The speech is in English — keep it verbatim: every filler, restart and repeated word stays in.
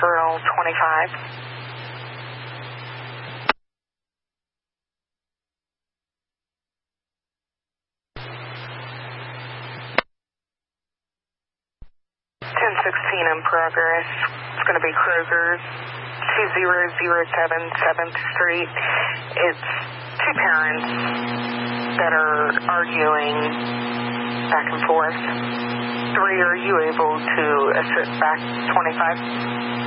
Central twenty-five. ten sixteen in progress. It's going to be Kroger's, two zero zero seven seventh Street. It's two parents that are arguing back and forth. Three, are you able to assist back twenty-five?